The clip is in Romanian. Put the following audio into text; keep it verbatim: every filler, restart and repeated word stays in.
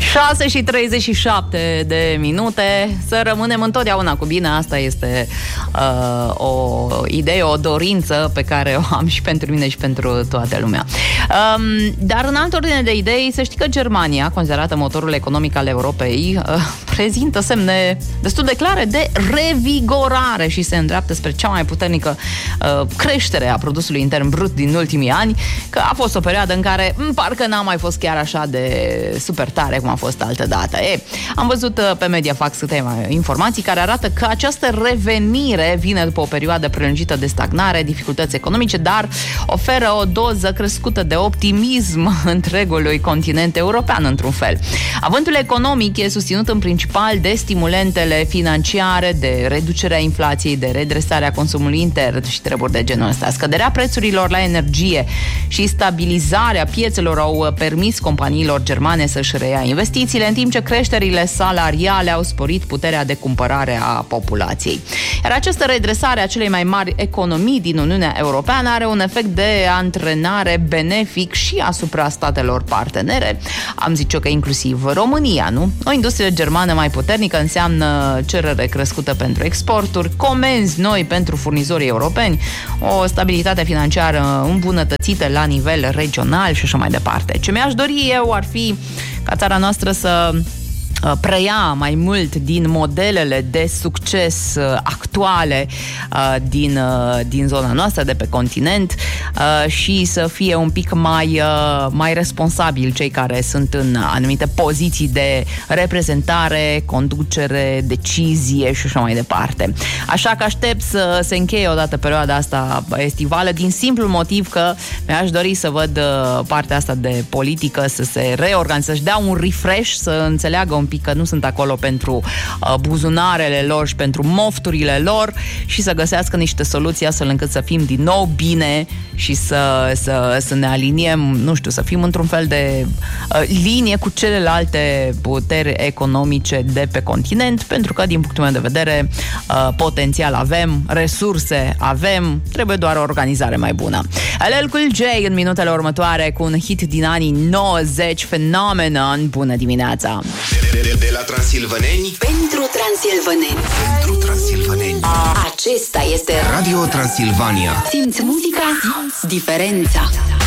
șase și treizeci și șapte de minute. Să rămânem întotdeauna cu bine. Asta este uh, o idee, o dorință pe care o am și pentru mine și pentru toată lumea. Um, dar în altă ordine de idei, să știi că Germania, considerată motorul economic al Europei, uh, prezintă semne destul de clare de revigorare și se îndreaptă spre cea mai puternică uh, creștere a produsului intern brut din ultimii ani, că a fost o perioadă în care m, parcă n-a mai fost chiar așa de super tare cum a fost altă dată. E, am văzut uh, pe Mediafax câteva informații care arată că această revenire vine după o perioadă prelungită de stagnare, dificultăți economice, dar oferă o doză crescută de optimism întregului continent european, într-un fel. Avântul economic e susținut în principal de stimulentele financiare, de reducerea inflației, de redresarea consumului intern și treburi de genul ăsta. Scăderea prețurilor la energie și stabilizarea piețelor au permis companiilor germane să-și reia investițiile, în timp ce creșterile salariale au sporit puterea de cumpărare a populației. Iar această redresare a celei mai mari economii din Uniunea Europeană are un efect de antrenare benefic și asupra statelor partenere. Am zice că inclusiv România, nu? O industrie germană mai puternică înseamnă cerere crescută pentru exporturi, comenzi noi pentru furnizorii europeni, o stabilitate financiară îmbunătățită la nivel regional și așa mai departe. Ce mi-aș dori eu ar fi ca țara noastră să preia mai mult din modelele de succes actuale din, din zona noastră, de pe continent, și să fie un pic mai, mai responsabili cei care sunt în anumite poziții de reprezentare, conducere, decizie și așa mai departe. Așa că aștept să se încheie odată perioada asta estivală, din simplu motiv că mi-aș dori să văd partea asta de politică să se reorganizeze, să-și dea un refresh, să înțeleagă un pic că nu sunt acolo pentru uh, buzunarele lor și pentru mofturile lor și să găsească niște soluții astfel încât să fim din nou bine și să, să, să ne aliniem, nu știu, să fim într-un fel de uh, linie cu celelalte puteri economice de pe continent, pentru că, din punctul meu de vedere, uh, potențial avem, resurse avem, trebuie doar o organizare mai bună. L L Cool J în minutele următoare cu un hit din anii nouăzeci, Phenomenon. Bună dimineața! De, de, de la transilvaneni pentru transilvaneni. Pentru transilvaneni. Acesta este Radio Transilvania. Simți muzica, simți diferența.